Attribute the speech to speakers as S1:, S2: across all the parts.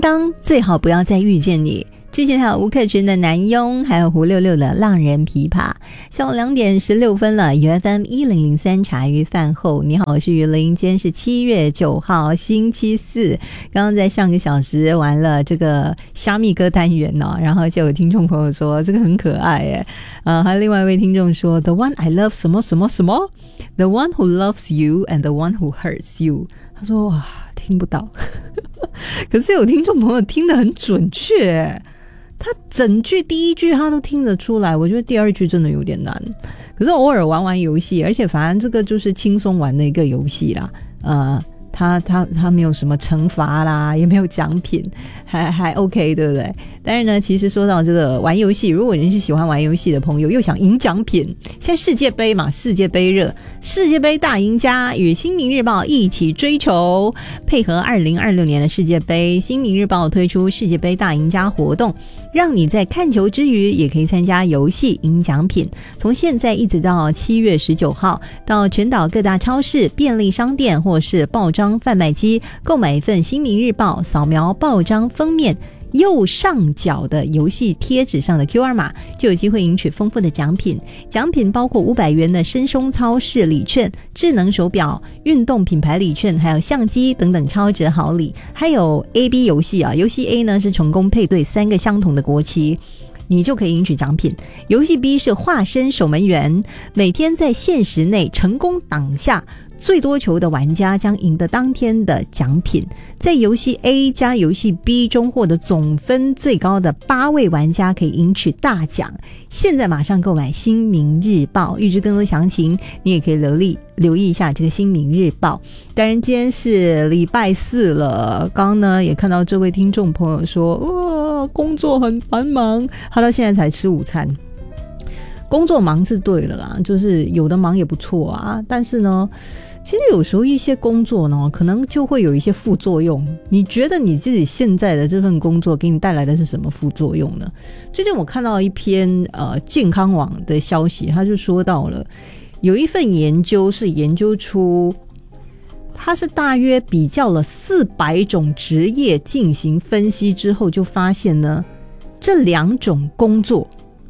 S1: 当最好不要再遇见你。之前还有吴克群的南庸，还有胡六六的浪人琵琶。下午2点16分了 ，UFM 1003茶余饭后，你好，我是于林，今天是7月9号星期四。刚刚在上个小时玩了这个虾米歌单元哦，然后就有听众朋友说这个很可爱耶，还有另外一位听众说 The one I love 什么什么什么 The one who loves you and the one who hurts you。 他说哇听不到可是有听众朋友听得很准确，他整句第一句他都听得出来，我觉得第二句真的有点难。可是偶尔玩玩游戏，而且反正这个就是轻松玩的一个游戏啦，他没有什么惩罚啦，也没有奖品，还 OK， 对不对？但是呢，其实说到这个玩游戏，如果你是喜欢玩游戏的朋友，又想赢奖品，现在世界杯嘛，世界杯热，世界杯大赢家与新民日报一起追求，配合2026年的世界杯，新民日报推出世界杯大赢家活动，让你在看球之余也可以参加游戏赢奖品。从现在一直到7月19号，到全岛各大超市、便利商店或是报章贩卖机购买一份新民日报，扫描报章封面右上角的游戏贴纸上的 QR 码，就有机会赢取丰富的奖品。奖品包括500元的深松超市礼券、智能手表、运动品牌礼券，还有相机等等超值好礼。还有 AB 游戏啊，游戏 A 呢是成功配对3个相同的国旗，你就可以赢取奖品。游戏 B 是化身守门员，每天在限时内成功挡下最多球的玩家将赢得当天的奖品。在游戏 A 加游戏 B 中获得总分最高的8位玩家可以赢取大奖。现在马上购买新民日报，预知更多详情你也可以留意一下这个新民日报。当然今天是礼拜四了，刚刚呢也看到这位听众朋友说工作很繁忙，他到现在才吃午餐。工作忙是对了啦，就是有的忙也不错啊，但是呢其实有时候一些工作呢可能就会有一些副作用。你觉得你自己现在的这份工作给你带来的是什么副作用呢？最近我看到一篇健康网的消息，他就说到了有一份研究是研究出，他是大约比较了400种职业进行分析之后，就发现呢这两种工作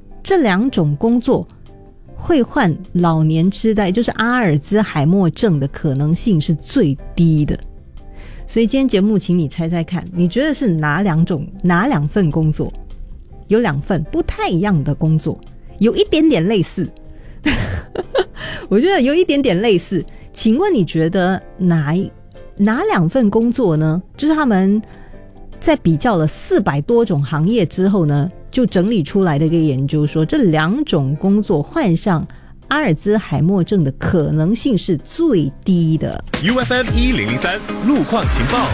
S1: 会患老年痴呆，就是阿尔兹海默症的可能性是最低的。所以今天节目请你猜猜看，你觉得是哪2份工作？有2份不太一样的工作，有一点点类似我觉得有一点点类似。请问你觉得哪2份工作呢？就是他们在比较了400多种行业之后呢，就整理出来的一个研究说，这2种工作患上阿尔兹海默症的可能性是最低的。
S2: UFM 1003路况情报，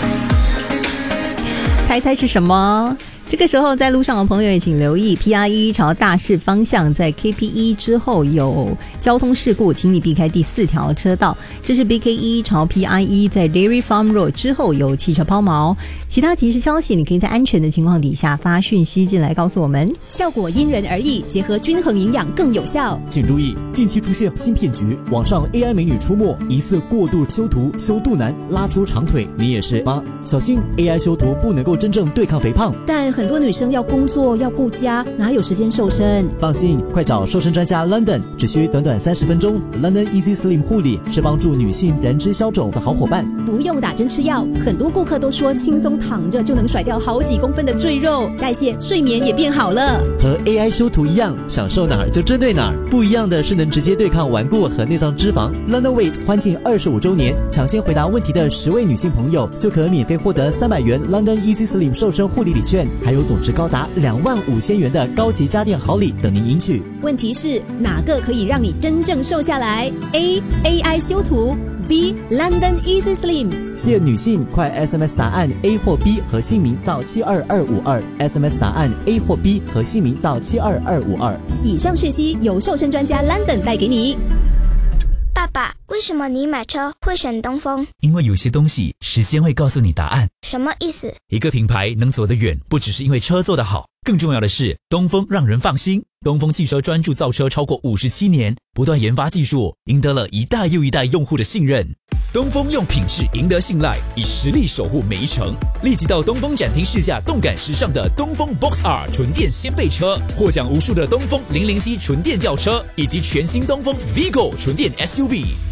S1: 猜猜是什么？这个时候在路上的朋友也请留意 PR1 朝大市方向在 KP1 之后有交通事故，请你避开第4条车道。这是 BK1 朝 PR1 在 Dairy Farm Road 之后有汽车抛锚。其他即时消息你可以在安全的情况底下发讯息进来告诉我们，
S3: 效果因人而异，结合均衡营养更有效。
S4: 请注意，近期出现新骗局，网上 AI 美女出没，疑似过度修图修肚腩拉出长腿，你也是吗？小心 AI 修图不能够真正对抗肥胖，
S3: 但很多女生要工作要顾家，哪有时间瘦身？
S4: 放心，快找瘦身专家 London， 只需短短30分钟。 London Easy Slim 护理是帮助女性燃脂消肿的好伙伴，
S3: 不用打针吃药。很多顾客都说轻松躺着就能甩掉好几公分的赘肉，代谢睡眠也变好了。
S4: 和 AI 修图一样，想瘦哪儿就针对哪儿，不一样的是能直接对抗顽固和内脏脂肪。 London Weight 欢庆25周年，抢先回答问题的10位女性朋友就可免费获得300元 London Easy Slim 瘦身护理礼券，还有总值高达25000元的高级家电好礼等您赢取。
S3: 问题是哪个可以让你真正瘦下来？ A. AI 修图， B. London Easy Slim。
S4: 限女性，快 SMS 答案 A 或 B 和姓名到72252， SMS 答案 A 或 B 和姓名到72252。
S3: 以上讯息由瘦身专家 London 带给你。
S5: 爸爸，为什么你买车会选东风？
S6: 因为有些东西时间会告诉你答案。
S5: 什么意思？
S6: 一个品牌能走得远，不只是因为车做得好，更重要的是东风让人放心。东风汽车专注造车超过57年，不断研发技术，赢得了一代又一代用户的信任。 东风用品质赢得信赖，以实力守护每一程。立即到东风展厅试驾动感时尚的东风 Box R 纯电掀背车，获奖无数的东风007纯电轿车，以及全新东风 Vigo 纯电 SUV。